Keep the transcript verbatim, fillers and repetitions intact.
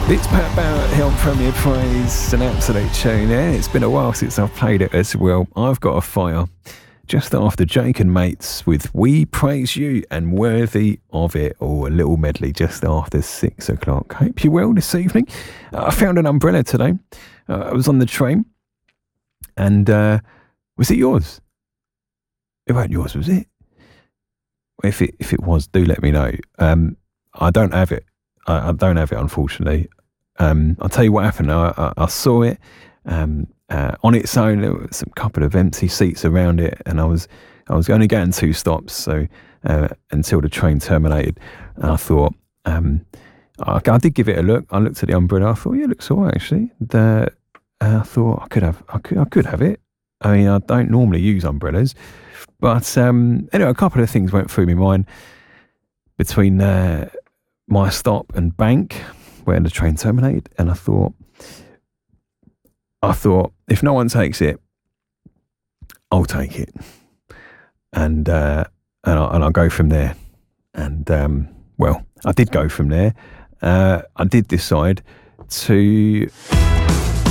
It's Pat Barrett here on Premier Praise, an absolute tune, yeah? It's been a while since I've played it as well. I've got a fire just after Jake and Mates with We Praise You and Worthy of It, or a little medley just after six o'clock. Hope you're well this evening. Uh, I found an umbrella today. Uh, I was on the train, and uh, was it yours? It wasn't yours, was it? If it if it was, do let me know. Um, I don't have it. I, I don't have it, unfortunately. Um, I'll tell you what happened. I, I, I saw it um, uh, on its own. There was a couple of empty seats around it, and I was I was only going two stops, so uh, until the train terminated. And I thought, um, I, I did give it a look. I looked at the umbrella. I thought, yeah, it looks all right actually. The, uh, I thought I could have, I could, I could have it. I mean, I don't normally use umbrellas, but um, anyway, a couple of things went through my mind between uh, my stop and Bank, where the train terminated, and I thought, I thought, if no one takes it, I'll take it, and uh, and, I, and I'll go from there. And um, well, I did go from there. Uh, I did decide to